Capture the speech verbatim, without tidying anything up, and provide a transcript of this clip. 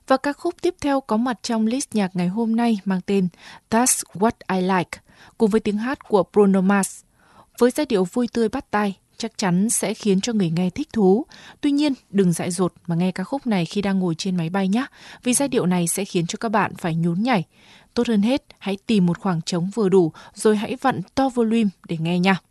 Và ca khúc tiếp theo có mặt trong list nhạc ngày hôm nay mang tên That's What I Like, cùng với tiếng hát của Bruno Mars. Với giai điệu vui tươi bắt tai, chắc chắn sẽ khiến cho người nghe thích thú. Tuy nhiên, đừng dại dột mà nghe ca khúc này khi đang ngồi trên máy bay nhé, vì giai điệu này sẽ khiến cho các bạn phải nhún nhảy. Tốt hơn hết, hãy tìm một khoảng trống vừa đủ rồi hãy vặn to volume để nghe nha.